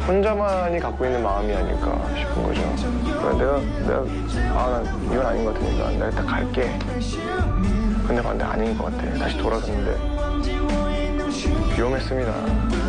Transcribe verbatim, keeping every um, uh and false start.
혼자만이 갖고 있는 마음이 아닐까 싶은 거죠. 그러니까 내가 내가 아, 난 이건 아닌 것 같으니까 내가 일단 갈게. 근데 반대 아닌 것 같아. 다시 돌아섰는데 위험했습니다.